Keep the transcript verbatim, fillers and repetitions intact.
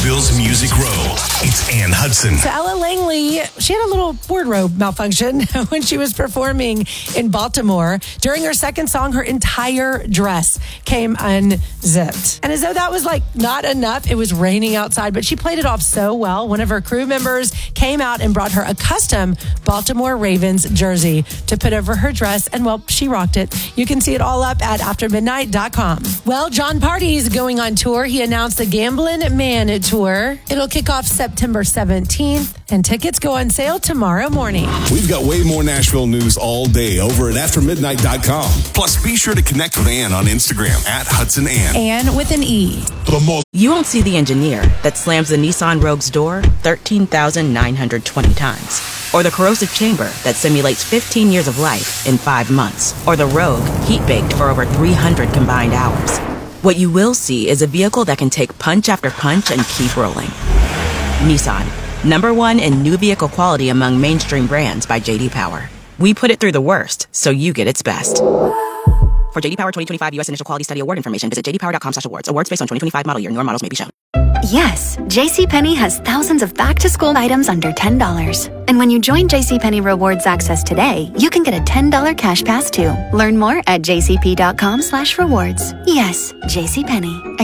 Nashville's Music Row. It's Ann Hudson. So Ella Langley, she had a little wardrobe malfunction when she was performing in Baltimore. During her second song, her entire dress came unzipped. And as though that was like not enough, it was raining outside, but she played it off so well. One of her crew members came out and brought her a custom Baltimore Ravens jersey to put over her dress, and well, she rocked it. You can see it all up at after midnight dot com. Well, John Party's going on tour. He announced the Gamblin' Man tour. It'll kick off September seventeenth, and tickets go on sale tomorrow morning. We've got way more Nashville news all day over at after midnight dot com. Plus, be sure to connect with Ann on Instagram at Hudson Ann. Ann with an E. You won't see the engineer that slams the Nissan Rogue's door thirteen thousand nine hundred twenty times. Or the corrosive chamber that simulates fifteen years of life in five months. Or the Rogue heat-baked for over three hundred combined hours. What you will see is a vehicle that can take punch after punch and keep rolling. Nissan, number one in new vehicle quality among mainstream brands by J D Power. We put it through the worst, so you get its best. For J D Power twenty twenty-five U S Initial Quality Study Award information, visit j d power dot com slash awards. Awards based on twenty twenty-five model year. Newer models may be shown. Yes, JCPenney has thousands of back-to-school items under ten dollars. And when you join JCPenney Rewards Access today, you can get a ten dollars cash pass too. Learn more at j c p dot com slash rewards. Yes, JCPenney.